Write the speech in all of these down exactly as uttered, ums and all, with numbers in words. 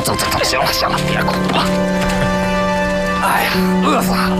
走走走，行了行了，别哭了。哎呀，饿死了。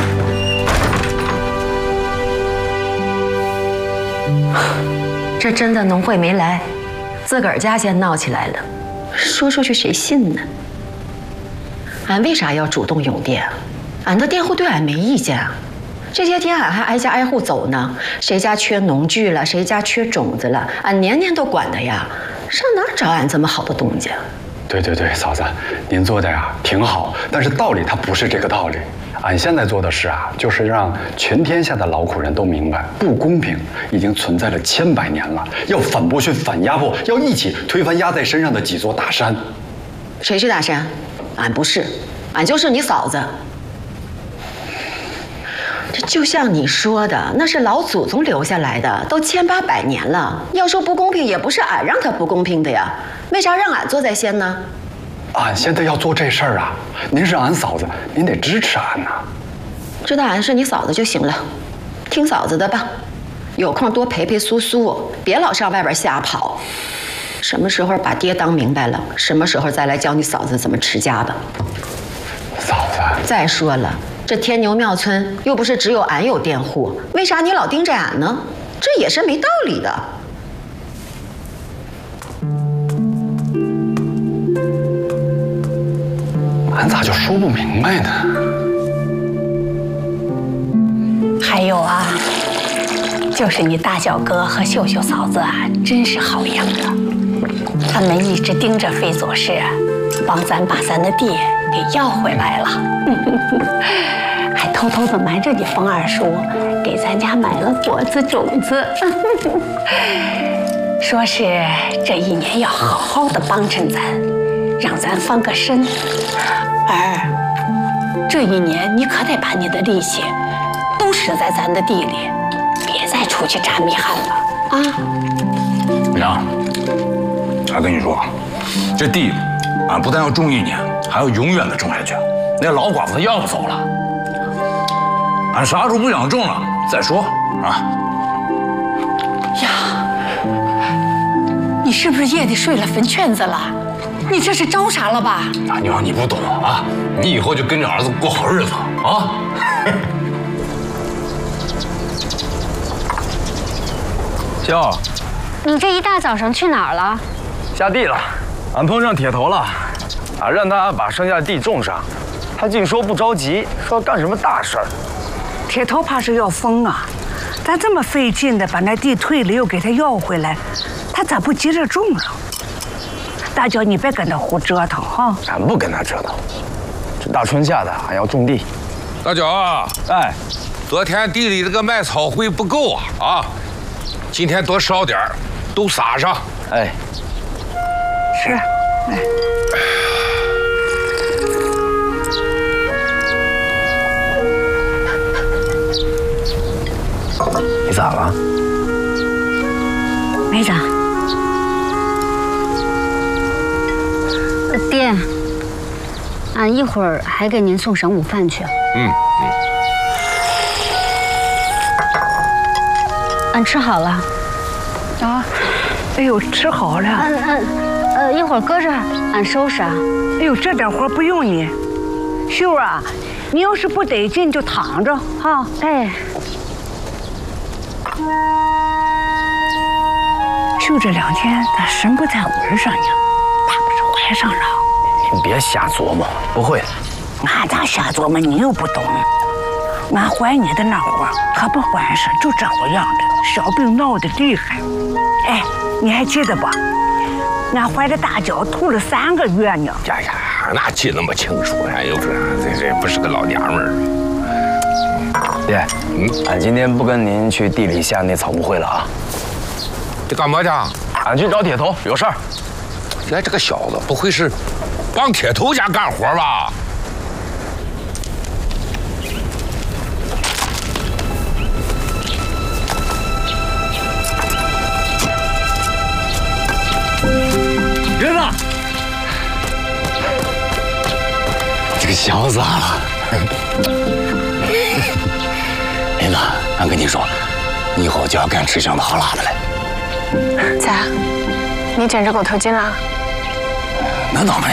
这真的农会没来，自个儿家先闹起来了，说出去谁信呢？俺为啥要主动涌电？俺的佃户对俺没意见啊。这些天俺还挨家挨户走呢，谁家缺农具了，谁家缺种子了，俺年年都管的呀。上哪儿找俺这么好的东家？ 对对对，嫂子，您做的呀挺好，但是道理它不是这个道理。俺现在做的事啊，就是让全天下的劳苦人都明白，不公平已经存在了千百年了，要反剥削、反压迫，要一起推翻压在身上的几座大山。 谁是大山？俺不是，俺就是你嫂子。这就像你说的，那是老祖宗留下来的，都千八百年了。要说不公平，也不是俺让他不公平的呀，为啥让俺做在先呢？ 俺现在要做这事儿啊，您是俺嫂子，您得支持俺呐。 知道俺是你嫂子就行了，听嫂子的吧。有空多陪陪苏苏，别老上外边瞎跑。什么时候把爹当明白了，什么时候再来教你嫂子怎么持家吧。 嫂子， 再说了，这天牛庙村又不是只有俺有佃户，为啥你老盯着俺呢？这也是没道理的。 俺咋就说不明白呢？ 还有啊，就是你大脚哥和秀秀嫂子啊，真是好样的。他们一直盯着费左氏，帮咱把咱的地给要回来了，还偷偷的瞒着你冯二叔，给咱家买了果子种子，说是这一年要好好的帮衬咱，让咱翻个身。儿，这一年你可得把你的力气都使在咱的地里，别再出去扎密汗了啊！ 娘，俺跟你说，这地俺不但要种一年，还要永远的种下去。那老寡妇她要不走了，俺啥时候不想种了再说啊！ 呀，你是不是夜里睡了坟圈子了？你这是招啥了吧？ 大娘，你不懂啊！你以后就跟着儿子过好日子啊！ 娇， 你这一大早上去哪儿了？ 下地了，俺碰上铁头了，俺让他把剩下的地种上，他竟说不着急，说要干什么大事儿。 铁头怕是要疯啊！咱这么费劲的把那地退了，又给他要回来，他咋不急着种了？大娇，你别跟他胡折腾哈！ 俺不跟他折腾，这大春下的还要种地。 大娇啊， 哎， 昨天地里这个麦草灰不够啊啊！今天多烧点儿，都撒上。 哎， 是，哎。 你咋了？ 没咋。爹，俺一会儿还给您送上午饭去。 嗯嗯。 俺吃好了。 啊，哎呦，吃好了。 嗯嗯，呃，一会儿搁这儿，俺收拾啊。 哎呦，这点活不用你。秀啊，你要是不得劲就躺着哈。 哎。 秀这两天咋神不在文上呢？怕不是怀上了？ 你别瞎琢磨，不会的。 俺咋瞎琢磨？你又不懂。俺怀你的那会儿可不管事，就这个样的，小病闹得厉害。哎，你还记得不？俺怀着大脚吐了三个月呢。 呀呀，哪记那么清楚呀？又不是这这不是个老娘们儿。 爹，嗯，俺今天不跟您去地里下那草木灰了啊。 这干嘛去？ 俺去找铁头，有事儿。 哎，这个小子不会是帮铁头家干活吧？ 人呢？ 这个小子啊！林子，俺跟你说，你以后就要干吃香的好辣的了。 咋？你枕着狗头巾了？ 那倒没